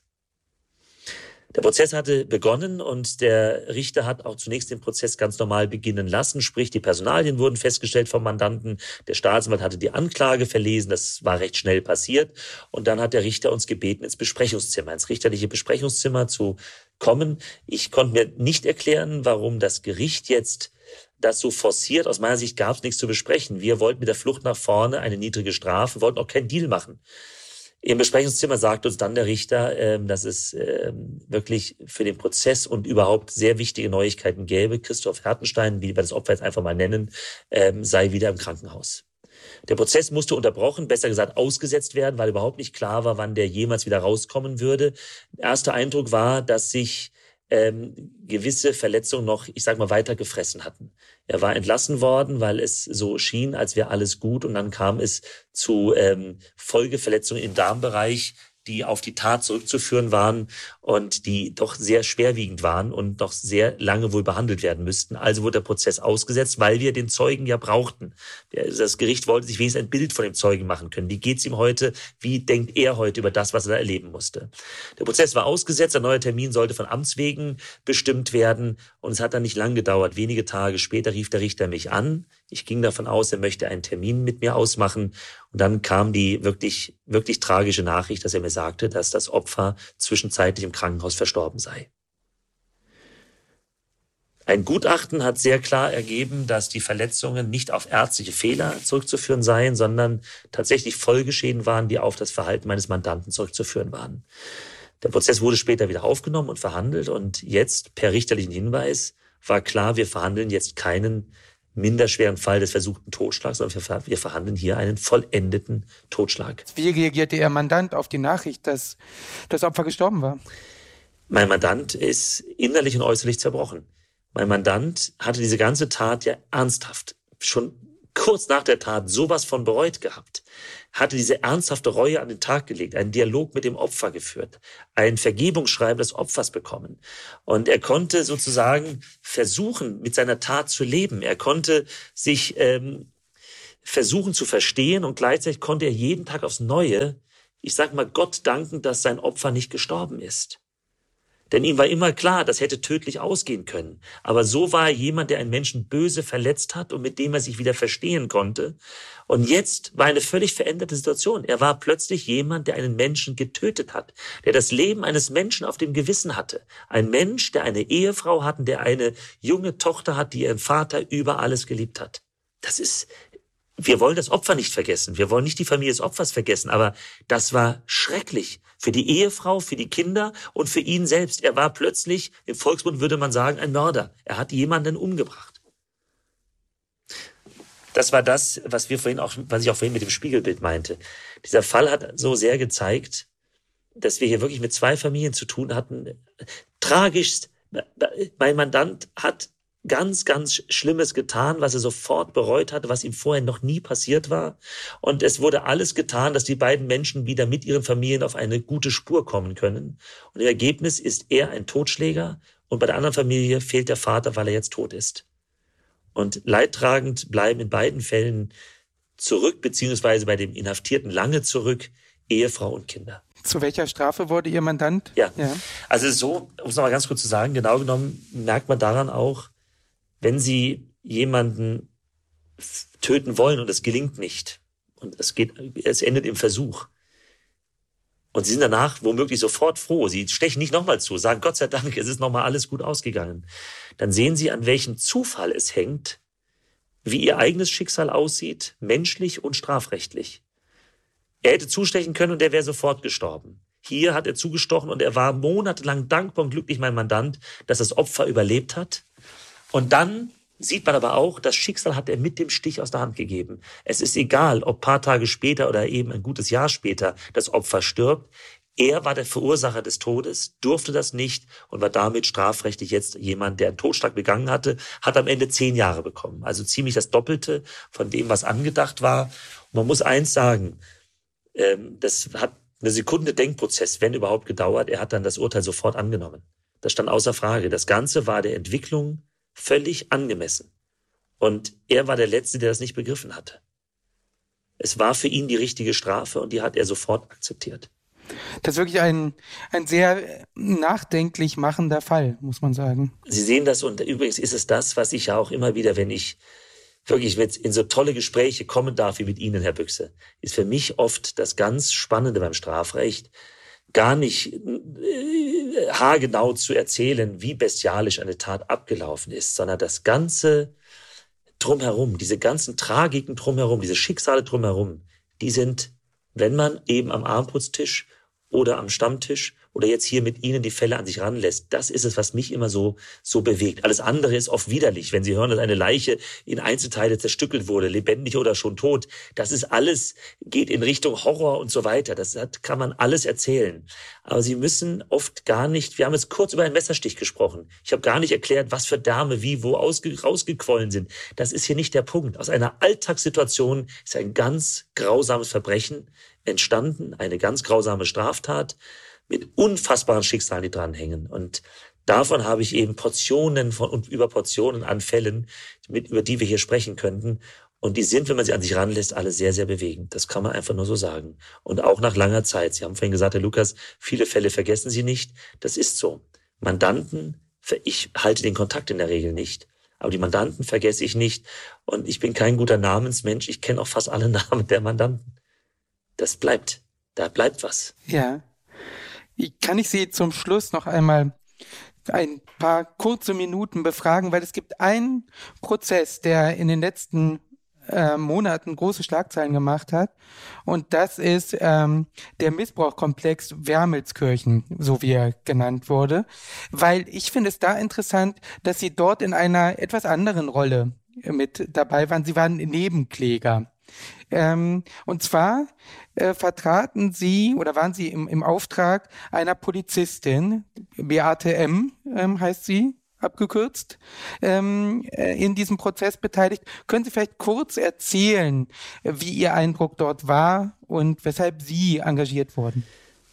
Der Prozess hatte begonnen und der Richter hat auch zunächst den Prozess ganz normal beginnen lassen, sprich die Personalien wurden festgestellt vom Mandanten, der Staatsanwalt hatte die Anklage verlesen, das war recht schnell passiert und dann hat der Richter uns gebeten, ins Besprechungszimmer, ins richterliche Besprechungszimmer zu kommen. Ich konnte mir nicht erklären, warum das Gericht jetzt das so forciert. Aus meiner Sicht gab es nichts zu besprechen. Wir wollten mit der Flucht nach vorne eine niedrige Strafe, wollten auch keinen Deal machen. Im Besprechungszimmer sagt uns dann der Richter, ähm, dass es ähm, wirklich für den Prozess und überhaupt sehr wichtige Neuigkeiten gäbe. Christoph Hertenstein, wie wir das Opfer jetzt einfach mal nennen, ähm, sei wieder im Krankenhaus. Der Prozess musste unterbrochen, besser gesagt ausgesetzt werden, weil überhaupt nicht klar war, wann der jemals wieder rauskommen würde. Erster Eindruck war, dass sich ähm, gewisse Verletzungen noch, ich sag mal, weiter gefressen hatten. Er war entlassen worden, weil es so schien, als wäre alles gut. Und dann kam es zu ähm, Folgeverletzungen im Darmbereich, die auf die Tat zurückzuführen waren und die doch sehr schwerwiegend waren und noch sehr lange wohl behandelt werden müssten. Also wurde der Prozess ausgesetzt, weil wir den Zeugen ja brauchten. Das Gericht wollte sich wenigstens ein Bild von dem Zeugen machen können. Wie geht's ihm heute? Wie denkt er heute über das, was er da erleben musste? Der Prozess war ausgesetzt. Ein neuer Termin sollte von Amts wegen bestimmt werden. Und es hat dann nicht lang gedauert. Wenige Tage später rief der Richter mich an. Ich ging davon aus, er möchte einen Termin mit mir ausmachen. Und dann kam die wirklich, wirklich tragische Nachricht, dass er mir sagte, dass das Opfer zwischenzeitlich im Krankenhaus verstorben sei. Ein Gutachten hat sehr klar ergeben, dass die Verletzungen nicht auf ärztliche Fehler zurückzuführen seien, sondern tatsächlich Folgeschäden waren, die auf das Verhalten meines Mandanten zurückzuführen waren. Der Prozess wurde später wieder aufgenommen und verhandelt und jetzt per richterlichen Hinweis war klar, wir verhandeln jetzt keinen minderschweren Fall des versuchten Totschlags, sondern wir verhandeln hier einen vollendeten Totschlag. Wie reagierte Ihr Mandant auf die Nachricht, dass das Opfer gestorben war? Mein Mandant ist innerlich und äußerlich zerbrochen. Mein Mandant hatte diese ganze Tat ja ernsthaft, schon kurz nach der Tat sowas von bereut gehabt, hatte diese ernsthafte Reue an den Tag gelegt, einen Dialog mit dem Opfer geführt, ein Vergebungsschreiben des Opfers bekommen. Und er konnte sozusagen versuchen, mit seiner Tat zu leben. Er konnte sich ähm, versuchen zu verstehen und gleichzeitig konnte er jeden Tag aufs Neue, ich sag mal, Gott danken, dass sein Opfer nicht gestorben ist. Denn ihm war immer klar, das hätte tödlich ausgehen können. Aber so war er jemand, der einen Menschen böse verletzt hat und mit dem er sich wieder verstehen konnte. Und jetzt war eine völlig veränderte Situation. Er war plötzlich jemand, der einen Menschen getötet hat, der das Leben eines Menschen auf dem Gewissen hatte. Ein Mensch, der eine Ehefrau hat und der eine junge Tochter hat, die ihren Vater über alles geliebt hat. Das ist, wir wollen das Opfer nicht vergessen. Wir wollen nicht die Familie des Opfers vergessen. Aber das war schrecklich. Für die Ehefrau, für die Kinder und für ihn selbst. Er war plötzlich, im Volksmund würde man sagen, ein Mörder. Er hat jemanden umgebracht. Das war das, was wir vorhin auch, was ich auch vorhin mit dem Spiegelbild meinte. Dieser Fall hat so sehr gezeigt, dass wir hier wirklich mit zwei Familien zu tun hatten. Tragischst, mein Mandant hat ganz, ganz Schlimmes getan, was er sofort bereut hatte, was ihm vorher noch nie passiert war. Und es wurde alles getan, dass die beiden Menschen wieder mit ihren Familien auf eine gute Spur kommen können. Und im Ergebnis ist er ein Totschläger und bei der anderen Familie fehlt der Vater, weil er jetzt tot ist. Und leidtragend bleiben in beiden Fällen zurück, beziehungsweise bei dem Inhaftierten lange zurück, Ehefrau und Kinder. Zu welcher Strafe wurde Ihr Mandant? Ja, ja. Also so, um es nochmal ganz kurz zu sagen, genau genommen merkt man daran auch, wenn Sie jemanden töten wollen und es gelingt nicht und es geht, es endet im Versuch und Sie sind danach womöglich sofort froh, Sie stechen nicht nochmal zu, sagen Gott sei Dank, es ist nochmal alles gut ausgegangen, dann sehen Sie, an welchem Zufall es hängt, wie Ihr eigenes Schicksal aussieht, menschlich und strafrechtlich. Er hätte zustechen können und er wäre sofort gestorben. Hier hat er zugestochen und er war monatelang dankbar und glücklich, mein Mandant, dass das Opfer überlebt hat. Und dann sieht man aber auch, das Schicksal hat er mit dem Stich aus der Hand gegeben. Es ist egal, ob paar Tage später oder eben ein gutes Jahr später das Opfer stirbt. Er war der Verursacher des Todes, durfte das nicht und war damit strafrechtlich jetzt jemand, der einen Totschlag begangen hatte, hat am Ende zehn Jahre bekommen. Also ziemlich das Doppelte von dem, was angedacht war. Und man muss eins sagen, das hat eine Sekunde Denkprozess, wenn überhaupt, gedauert. Er hat dann das Urteil sofort angenommen. Das stand außer Frage. Das Ganze war der Entwicklung völlig angemessen. Und er war der Letzte, der das nicht begriffen hatte. Es war für ihn die richtige Strafe und die hat er sofort akzeptiert. Das ist wirklich ein, ein sehr nachdenklich machender Fall, muss man sagen. Sie sehen das und übrigens ist es das, was ich ja auch immer wieder, wenn ich wirklich in so tolle Gespräche kommen darf wie mit Ihnen, Herr Büchse, ist für mich oft das ganz Spannende beim Strafrecht, gar nicht äh, haargenau zu erzählen, wie bestialisch eine Tat abgelaufen ist, sondern das ganze Drumherum, diese ganzen Tragiken drumherum, diese Schicksale drumherum, die sind, wenn man eben am Abendbrotstisch oder am Stammtisch oder jetzt hier mit Ihnen die Fälle an sich ranlässt, das ist es, was mich immer so so bewegt. Alles andere ist oft widerlich. Wenn Sie hören, dass eine Leiche in Einzelteile zerstückelt wurde, lebendig oder schon tot, das ist alles, geht in Richtung Horror und so weiter. Das hat, kann man alles erzählen. Aber Sie müssen oft gar nicht, wir haben jetzt kurz über einen Messerstich gesprochen. Ich habe gar nicht erklärt, was für Därme wie wo ausge, rausgequollen sind. Das ist hier nicht der Punkt. Aus einer Alltagssituation ist ein ganz grausames Verbrechen entstanden, eine ganz grausame Straftat, mit unfassbaren Schicksalen, die dranhängen. Und davon habe ich eben Portionen von und über Portionen an Fällen, mit, über die wir hier sprechen könnten. Und die sind, wenn man sie an sich ranlässt, alle sehr, sehr bewegend. Das kann man einfach nur so sagen. Und auch nach langer Zeit. Sie haben vorhin gesagt, Herr Lukas, viele Fälle vergessen Sie nicht. Das ist so. Mandanten, ich halte den Kontakt in der Regel nicht. Aber die Mandanten vergesse ich nicht. Und ich bin kein guter Namensmensch. Ich kenne auch fast alle Namen der Mandanten. Das bleibt. Da bleibt was. Ja. Kann ich Sie zum Schluss noch einmal ein paar kurze Minuten befragen, weil es gibt einen Prozess, der in den letzten äh, Monaten große Schlagzeilen gemacht hat, und das ist ähm, der Missbrauchkomplex Wermelskirchen, so wie er genannt wurde, weil ich finde es da interessant, dass Sie dort in einer etwas anderen Rolle mit dabei waren. Sie waren Nebenkläger. Ähm, und zwar äh, vertraten Sie oder waren Sie im, im Auftrag einer Polizistin, Beate M. Ähm, heißt sie, abgekürzt, ähm, äh, in diesem Prozess beteiligt. Können Sie vielleicht kurz erzählen, wie Ihr Eindruck dort war und weshalb Sie engagiert wurden?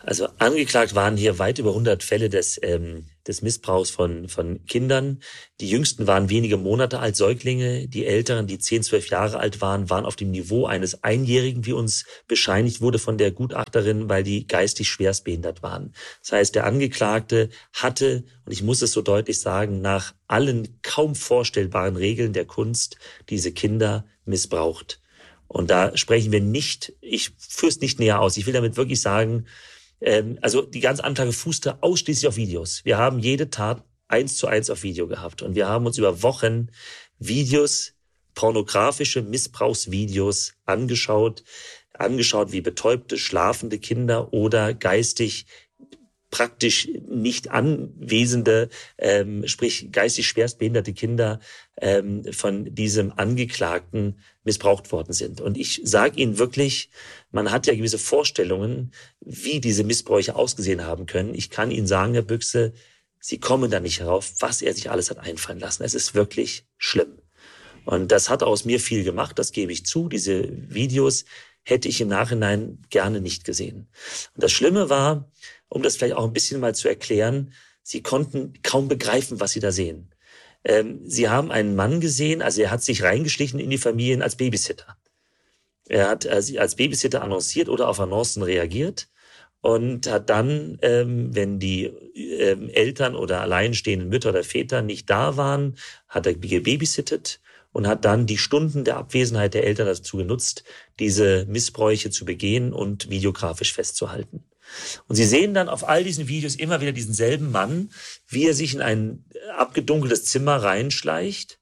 Also angeklagt waren hier weit über hundert Fälle des, ähm, des Missbrauchs von, von Kindern. Die jüngsten waren wenige Monate alt, Säuglinge. Die älteren, die zehn, zwölf Jahre alt waren, waren auf dem Niveau eines Einjährigen, wie uns bescheinigt wurde von der Gutachterin, weil die geistig schwerstbehindert waren. Das heißt, der Angeklagte hatte, und ich muss es so deutlich sagen, nach allen kaum vorstellbaren Regeln der Kunst diese Kinder missbraucht. Und da sprechen wir nicht, ich führe es nicht näher aus. Ich will damit wirklich sagen, also die ganze Anklage fußte ausschließlich auf Videos. Wir haben jede Tat eins zu eins auf Video gehabt. Und wir haben uns über Wochen Videos, pornografische Missbrauchsvideos angeschaut, angeschaut, wie betäubte, schlafende Kinder oder geistig praktisch nicht anwesende, ähm, sprich geistig schwerstbehinderte Kinder ähm, von diesem Angeklagten missbraucht worden sind. Und ich sage Ihnen wirklich, man hat ja gewisse Vorstellungen, wie diese Missbräuche ausgesehen haben können. Ich kann Ihnen sagen, Herr Büchse, Sie kommen da nicht herauf, was er sich alles hat einfallen lassen. Es ist wirklich schlimm. Und das hat aus mir viel gemacht, das gebe ich zu. Diese Videos hätte ich im Nachhinein gerne nicht gesehen. Und das Schlimme war, um das vielleicht auch ein bisschen mal zu erklären, sie konnten kaum begreifen, was sie da sehen. Ähm, sie haben einen Mann gesehen, also er hat sich reingeschlichen in die Familien als Babysitter. Er hat äh, sie als Babysitter annonciert oder auf Annoncen reagiert und hat dann, ähm, wenn die ähm, Eltern oder alleinstehenden Mütter oder Väter nicht da waren, hat er gebabysittet und hat dann die Stunden der Abwesenheit der Eltern dazu genutzt, diese Missbräuche zu begehen und videografisch festzuhalten. Und Sie sehen dann auf all diesen Videos immer wieder diesen selben Mann, wie er sich in ein abgedunkeltes Zimmer reinschleicht.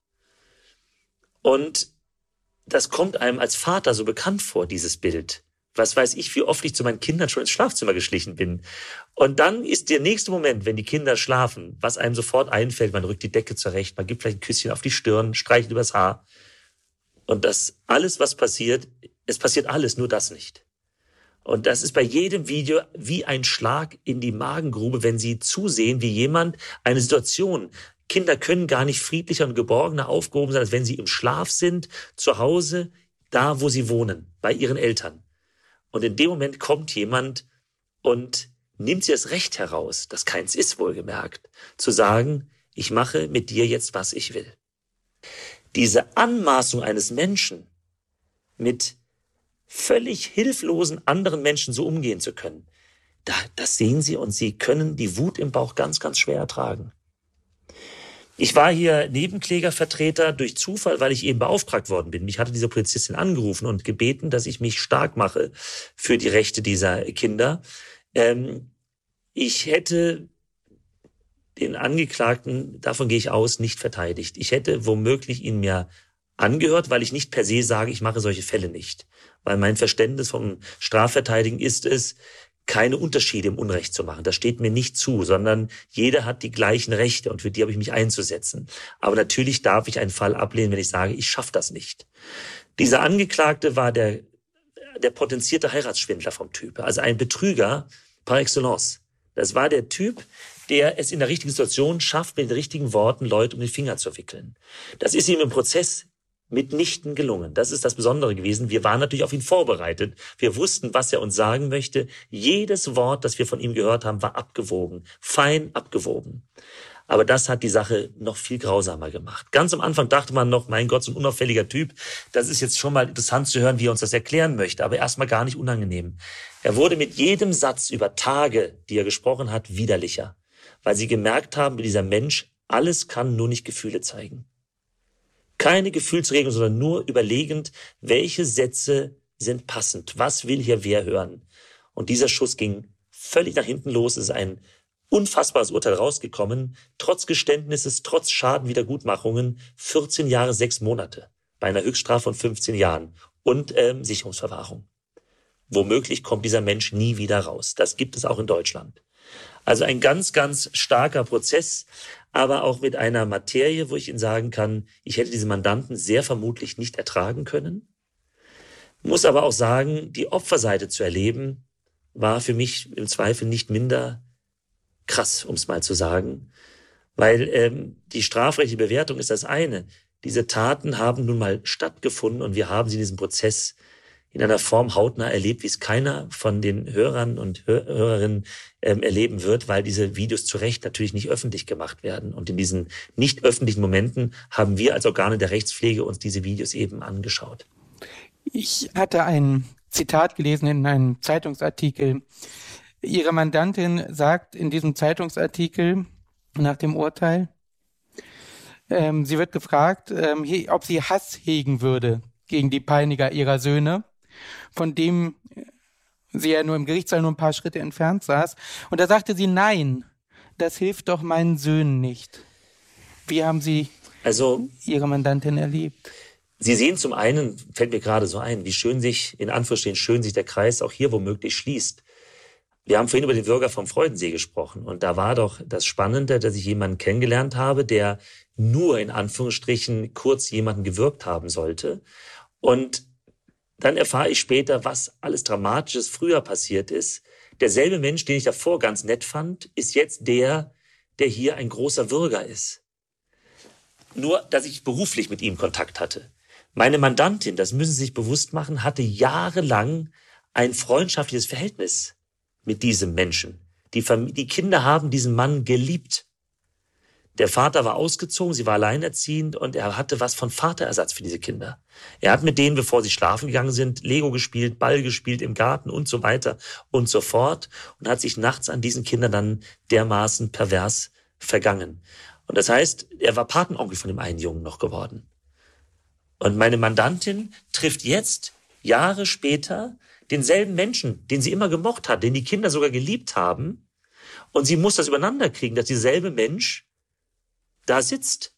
Und das kommt einem als Vater so bekannt vor, dieses Bild. Was weiß ich, wie oft ich zu meinen Kindern schon ins Schlafzimmer geschlichen bin. Und dann ist der nächste Moment, wenn die Kinder schlafen, was einem sofort einfällt, man rückt die Decke zurecht, man gibt vielleicht ein Küsschen auf die Stirn, streichelt übers Haar. Und das alles, was passiert, es passiert alles, nur das nicht. Und das ist bei jedem Video wie ein Schlag in die Magengrube, wenn Sie zusehen, wie jemand eine Situation, Kinder können gar nicht friedlicher und geborgener aufgehoben sein, als wenn sie im Schlaf sind, zu Hause, da wo sie wohnen, bei ihren Eltern. Und in dem Moment kommt jemand und nimmt sie das Recht heraus, das keins ist wohlgemerkt, zu sagen, ich mache mit dir jetzt, was ich will. Diese Anmaßung eines Menschen mit völlig hilflosen anderen Menschen so umgehen zu können, da, das sehen Sie und Sie können die Wut im Bauch ganz, ganz schwer ertragen. Ich war hier Nebenklägervertreter durch Zufall, weil ich eben beauftragt worden bin. Mich hatte diese Polizistin angerufen und gebeten, dass ich mich stark mache für die Rechte dieser Kinder. Ähm, ich hätte den Angeklagten, davon gehe ich aus, nicht verteidigt. Ich hätte womöglich ihn mir angehört, weil ich nicht per se sage, ich mache solche Fälle nicht. Weil mein Verständnis vom Strafverteidigen ist es, keine Unterschiede im Unrecht zu machen. Das steht mir nicht zu, sondern jeder hat die gleichen Rechte und für die habe ich mich einzusetzen. Aber natürlich darf ich einen Fall ablehnen, wenn ich sage, ich schaffe das nicht. Dieser Angeklagte war der, der potenzierte Heiratsschwindler vom Typ, also ein Betrüger par excellence. Das war der Typ, der es in der richtigen Situation schafft, mit den richtigen Worten Leute um den Finger zu wickeln. Das ist ihm im Prozess mitnichten gelungen. Das ist das Besondere gewesen. Wir waren natürlich auf ihn vorbereitet. Wir wussten, was er uns sagen möchte. Jedes Wort, das wir von ihm gehört haben, war abgewogen, fein abgewogen. Aber das hat die Sache noch viel grausamer gemacht. Ganz am Anfang dachte man noch, mein Gott, so ein unauffälliger Typ. Das ist jetzt schon mal interessant zu hören, wie er uns das erklären möchte, aber erstmal gar nicht unangenehm. Er wurde mit jedem Satz über Tage, die er gesprochen hat, widerlicher, weil sie gemerkt haben, wie dieser Mensch alles kann, nur nicht Gefühle zeigen. Keine Gefühlsregung, sondern nur überlegend, welche Sätze sind passend. Was will hier wer hören? Und dieser Schuss ging völlig nach hinten los. Es ist ein unfassbares Urteil rausgekommen. Trotz Geständnisses, trotz Schadenwiedergutmachungen, vierzehn Jahre, sechs Monate. Bei einer Höchststrafe von fünfzehn Jahren. Und ähm, Sicherungsverwahrung. Womöglich kommt dieser Mensch nie wieder raus. Das gibt es auch in Deutschland. Also ein ganz, ganz starker Prozess, aber auch mit einer Materie, wo ich Ihnen sagen kann, ich hätte diese Mandanten sehr vermutlich nicht ertragen können. Muss aber auch sagen, die Opferseite zu erleben, war für mich im Zweifel nicht minder krass, um es mal zu sagen. Weil ähm, die strafrechtliche Bewertung ist das eine. Diese Taten haben nun mal stattgefunden und wir haben sie in diesem Prozess in einer Form hautnah erlebt, wie es keiner von den Hörern und Hör- Hörerinnen ähm, erleben wird, weil diese Videos zu Recht natürlich nicht öffentlich gemacht werden. Und in diesen nicht öffentlichen Momenten haben wir als Organe der Rechtspflege uns diese Videos eben angeschaut. Ich hatte ein Zitat gelesen in einem Zeitungsartikel. Ihre Mandantin sagt in diesem Zeitungsartikel nach dem Urteil, ähm, sie wird gefragt, ähm, he- ob sie Hass hegen würde gegen die Peiniger ihrer Söhne, von dem sie ja nur im Gerichtssaal nur ein paar Schritte entfernt saß. Und da sagte sie, nein, das hilft doch meinen Söhnen nicht. Wie haben Sie Also Ihre Mandantin erlebt? Sie sehen zum einen, fällt mir gerade so ein, wie schön sich, in Anführungsstrichen, schön sich der Kreis auch hier womöglich schließt. Wir haben vorhin über den Bürger vom Freudensee gesprochen. Und da war doch das Spannende, dass ich jemanden kennengelernt habe, der nur in Anführungsstrichen kurz jemanden gewürgt haben sollte. Und dann erfahre ich später, was alles Dramatisches früher passiert ist. Derselbe Mensch, den ich davor ganz nett fand, ist jetzt der, der hier ein großer Würger ist. Nur, dass ich beruflich mit ihm Kontakt hatte. Meine Mandantin, das müssen Sie sich bewusst machen, hatte jahrelang ein freundschaftliches Verhältnis mit diesem Menschen. Die, Familie, die Kinder haben diesen Mann geliebt. Der Vater war ausgezogen, sie war alleinerziehend und er hatte was von Vaterersatz für diese Kinder. Er hat mit denen, bevor sie schlafen gegangen sind, Lego gespielt, Ball gespielt im Garten und so weiter und so fort und hat sich nachts an diesen Kindern dann dermaßen pervers vergangen. Und das heißt, er war Patenonkel von dem einen Jungen noch geworden. Und meine Mandantin trifft jetzt, Jahre später, denselben Menschen, den sie immer gemocht hat, den die Kinder sogar geliebt haben. Und sie muss das übereinander kriegen, dass dieselbe Mensch da sitzt.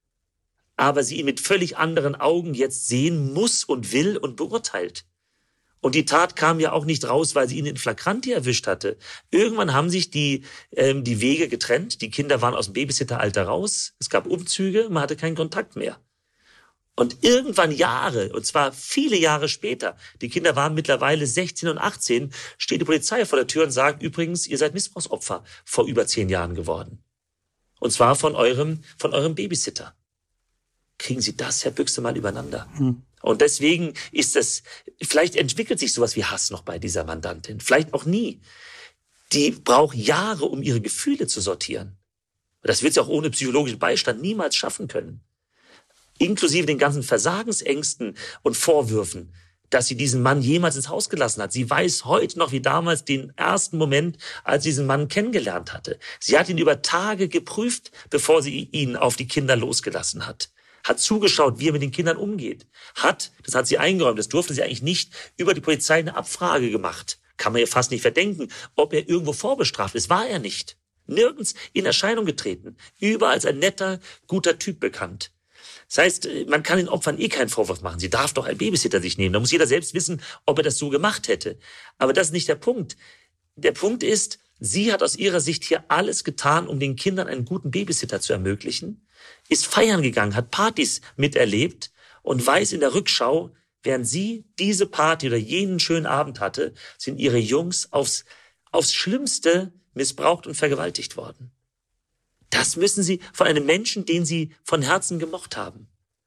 Aber sie ihn mit völlig anderen Augen jetzt sehen muss und will und beurteilt. Und die Tat kam ja auch nicht raus, weil sie ihn in Flagranti erwischt hatte. Irgendwann haben sich die, ähm, die Wege getrennt. Die Kinder waren aus dem Babysitteralter raus. Es gab Umzüge, man hatte keinen Kontakt mehr. Und irgendwann Jahre, und zwar viele Jahre später, die Kinder waren mittlerweile sechzehn und achtzehn, steht die Polizei vor der Tür und sagt, übrigens, ihr seid Missbrauchsopfer vor über zehn Jahren geworden. Und zwar von eurem, von eurem Babysitter. Kriegen Sie das, Herr Büchse, mal übereinander? Hm. Und deswegen ist das, vielleicht entwickelt sich sowas wie Hass noch bei dieser Mandantin. Vielleicht auch nie. Die braucht Jahre, um ihre Gefühle zu sortieren. Das wird sie auch ohne psychologischen Beistand niemals schaffen können. Inklusive den ganzen Versagensängsten und Vorwürfen, dass sie diesen Mann jemals ins Haus gelassen hat. Sie weiß heute noch wie damals den ersten Moment, als sie diesen Mann kennengelernt hatte. Sie hat ihn über Tage geprüft, bevor sie ihn auf die Kinder losgelassen hat. Hat zugeschaut, wie er mit den Kindern umgeht. Hat, das hat sie eingeräumt, das durfte sie eigentlich nicht, über die Polizei eine Abfrage gemacht. Kann man ihr fast nicht verdenken, ob er irgendwo vorbestraft ist. War er nicht. Nirgends in Erscheinung getreten. Überall als ein netter, guter Typ bekannt. Das heißt, man kann den Opfern eh keinen Vorwurf machen. Sie darf doch einen Babysitter sich nehmen. Da muss jeder selbst wissen, ob er das so gemacht hätte. Aber das ist nicht der Punkt. Der Punkt ist, sie hat aus ihrer Sicht hier alles getan, um den Kindern einen guten Babysitter zu ermöglichen, ist feiern gegangen, hat Partys miterlebt und weiß in der Rückschau, während sie diese Party oder jenen schönen Abend hatte, sind ihre Jungs aufs, aufs Schlimmste missbraucht und vergewaltigt worden. Das müssen sie von einem Menschen, den sie von Herzen gemocht haben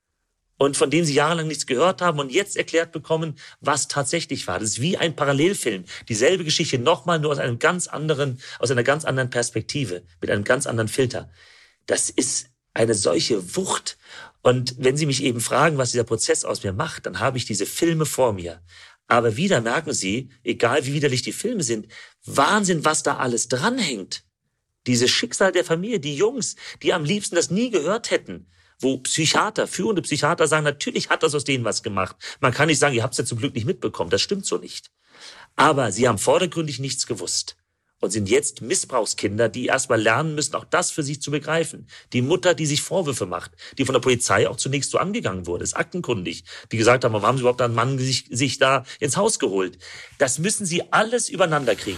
und von dem sie jahrelang nichts gehört haben und jetzt erklärt bekommen, was tatsächlich war. Das ist wie ein Parallelfilm. Dieselbe Geschichte nochmal, nur aus einem ganz anderen, aus einer ganz anderen Perspektive, mit einem ganz anderen Filter. Das ist eine solche Wucht. Und wenn Sie mich eben fragen, was dieser Prozess aus mir macht, dann habe ich diese Filme vor mir. Aber wieder merken Sie, egal wie widerlich die Filme sind, Wahnsinn, was da alles dranhängt. Dieses Schicksal der Familie, die Jungs, die am liebsten das nie gehört hätten, wo Psychiater, führende Psychiater sagen, natürlich hat das aus denen was gemacht. Man kann nicht sagen, ihr habt es ja zum Glück nicht mitbekommen, das stimmt so nicht. Aber sie haben vordergründig nichts gewusst und sind jetzt Missbrauchskinder, die erstmal lernen müssen, auch das für sich zu begreifen. Die Mutter, die sich Vorwürfe macht, die von der Polizei auch zunächst so angegangen wurde, ist aktenkundig, die gesagt haben, warum haben sie überhaupt einen Mann sich, sich da ins Haus geholt? Das müssen sie alles übereinander kriegen.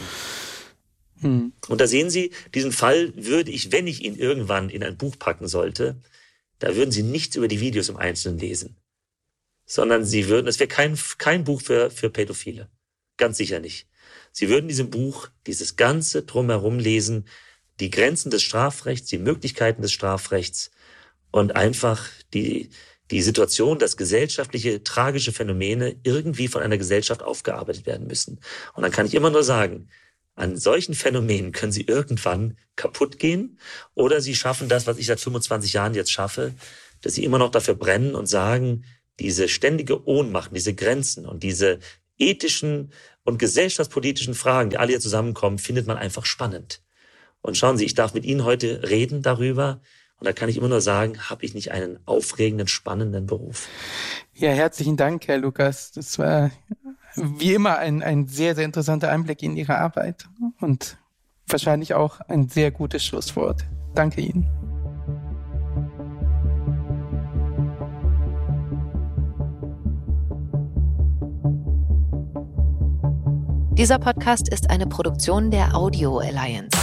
Hm. Und da sehen Sie, diesen Fall würde ich, wenn ich ihn irgendwann in ein Buch packen sollte, da würden Sie nichts über die Videos im Einzelnen lesen, sondern Sie würden, es wäre kein, kein Buch für, für Pädophile. Ganz sicher nicht. Sie würden in diesem Buch dieses Ganze drumherum lesen, die Grenzen des Strafrechts, die Möglichkeiten des Strafrechts und einfach die, die Situation, dass gesellschaftliche, tragische Phänomene irgendwie von einer Gesellschaft aufgearbeitet werden müssen. Und dann kann ich immer nur sagen, an solchen Phänomenen können sie irgendwann kaputt gehen oder sie schaffen das, was ich seit fünfundzwanzig Jahren jetzt schaffe, dass sie immer noch dafür brennen und sagen, diese ständige Ohnmacht, diese Grenzen und diese ethischen und gesellschaftspolitischen Fragen, die alle hier zusammenkommen, findet man einfach spannend. Und schauen Sie, ich darf mit Ihnen heute reden darüber. Und da kann ich immer nur sagen, habe ich nicht einen aufregenden, spannenden Beruf? Ja, herzlichen Dank, Herr Lukas. Das war wie immer ein, ein sehr, sehr interessanter Einblick in Ihre Arbeit und wahrscheinlich auch ein sehr gutes Schlusswort. Danke Ihnen. Dieser Podcast ist eine Produktion der Audio Alliance.